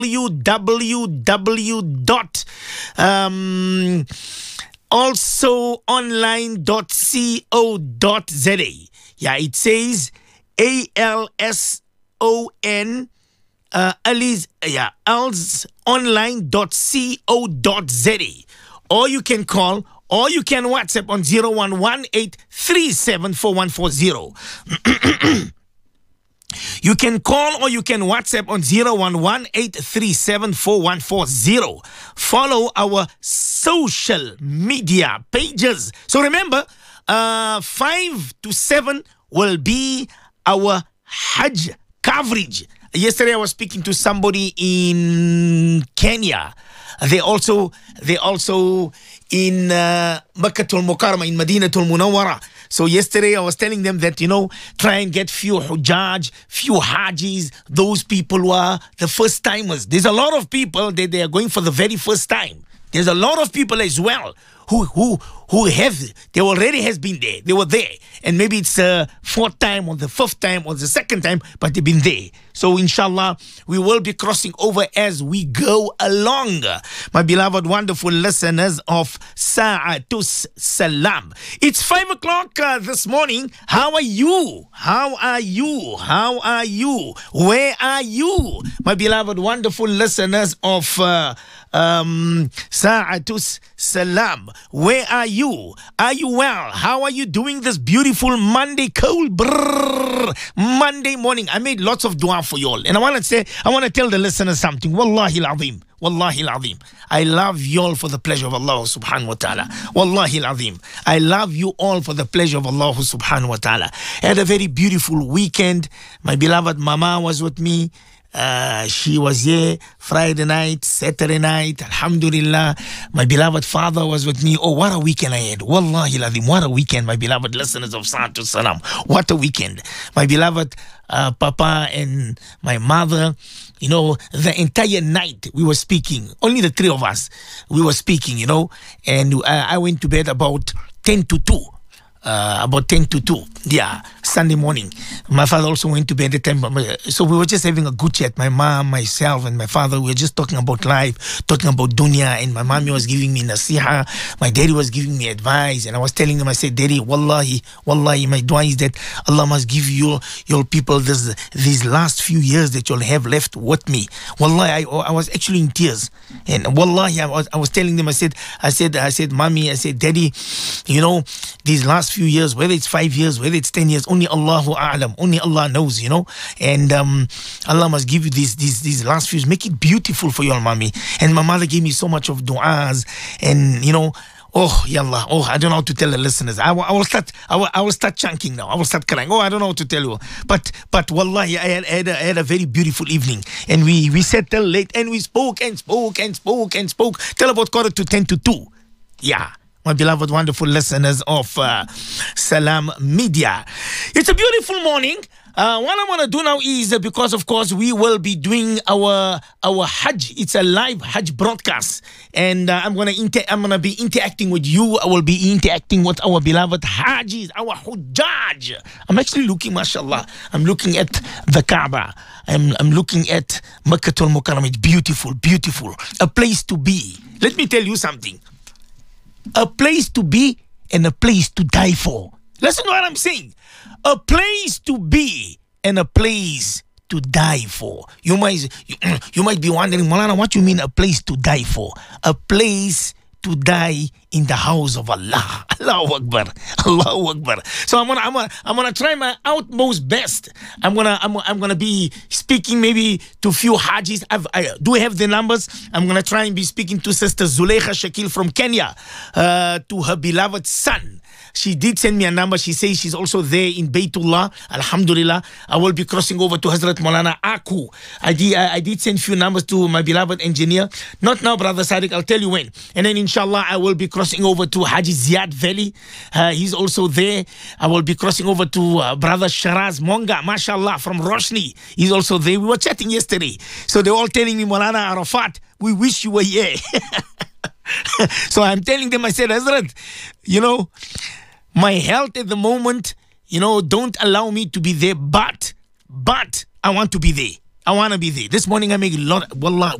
alsoonline.co.za. Yeah, it says ALSON alsoonline.co.za. Or you can call or you can WhatsApp on 0118374140. You can call or you can WhatsApp on 0118374140. Follow our social media pages. So remember, 5 to 7 will be our Hajj coverage. Yesterday I was speaking to somebody in Kenya. They also in Makkatul Mukarramah, in Madinatul Munawwara. So yesterday I was telling them that, try and get few Hujjaj, few Hajis, those people who are the first timers. There's a lot of people that they are going for the very first time. There's a lot of people as well who they already has been there. They were there. And maybe it's the fourth time or the fifth time or the second time, but they've been there. So inshallah, we will be crossing over as we go along. My beloved, wonderful listeners of Sa'atus Salam. It's 5 o'clock this morning. How are you? How are you? How are you? Where are you? My beloved, wonderful listeners of Sa'atus Salam. Where are you? Are you well? How are you doing this beautiful Monday, cold Monday morning? I made lots of dua for you all. And I want to tell the listeners something. Wallahi al-azim. Wallahi al-azim. I love you all for the pleasure of Allah subhanahu wa ta'ala. Wallahi al-azim. I love you all for the pleasure of Allah subhanahu wa ta'ala. I had a very beautiful weekend. My beloved mama was with me. She was here Friday night, Saturday night, alhamdulillah. My beloved father was with me. Oh, what a weekend I had. Wallahi lazim, what a weekend, my beloved listeners of Sa'atus Salam. What a weekend. My beloved papa and my mother, the entire night we were speaking. Only the three of us. We were speaking, and I went to bed about 10 to 2. About 10 to 2, Sunday morning. My father also went to bed at the time. So we were just having a good chat. My mom, myself, and my father, we were just talking about life, talking about dunya. And my mommy was giving me nasiha. My daddy was giving me advice. And I was telling them, I said, Daddy, wallahi, my dua is that Allah must give you, your people, these last few years that you'll have left with me. Wallahi, I was actually in tears. And wallahi, I was telling them, I said, Mommy, I said, Daddy, these last few years, whether it's 5 years, whether it's 10 years, only Allahu A'lam, only Allah knows, and Allah must give you these last few years, make it beautiful for your mommy. And my mother gave me so much of du'as, and oh yallah, I don't know how to tell the listeners. I will start chunking now. I will start crying. I don't know how to tell you, but wallahi, I had a very beautiful evening, and we sat till late, and we spoke till about 10 to 2. My beloved, wonderful listeners of Salam Media. It's a beautiful morning. What I want to do now is, because of course we will be doing our Hajj. It's a live Hajj broadcast. And I'm gonna be interacting with you. I will be interacting with our beloved Hajis, our Hujjaj. I'm actually looking, mashallah. I'm looking at the Kaaba. I'm looking at Makkatul Mukarramah. It's beautiful, beautiful. A place to be. Let me tell you something. A place to be and a place to die for. Listen to what I'm saying. A place to be and a place to die for. You might be wondering, Maulana, what you mean a place to die for? A place to die in the house of Allah. Allahu Akbar. Allahu Akbar. So I'm gonna try my utmost best. I'm gonna be speaking maybe to few Hajis. I do have the numbers. I'm gonna try and be speaking to Sister Zuleika Shakil from Kenya, to her beloved son. She did send me a number. She says she's also there in Baytullah. Alhamdulillah. I will be crossing over to Hazrat Maulana Aku. I did send few numbers to my beloved engineer. Not now, Brother Sadiq. I'll tell you when. And then inshallah, I will be crossing over to Haji Ziad Valley. He's also there. I will be crossing over to Brother Sharaz Monga, mashallah, from Roshni. He's also there. We were chatting yesterday. So they're all telling me, Maulana Arafat, we wish you were here. So I'm telling them, I said, Hazrat, my health at the moment, don't allow me to be there, but I want to be there. I want to be there. This morning I make a lot. Wallah,